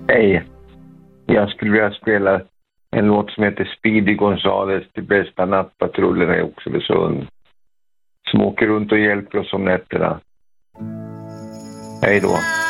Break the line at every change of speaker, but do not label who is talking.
Hej, jag skulle vilja spela en låt som heter Speedy Gonzales till bästa nattpatrullerna i Oxelösund. Som åker runt och hjälper oss om nätterna. Hej då.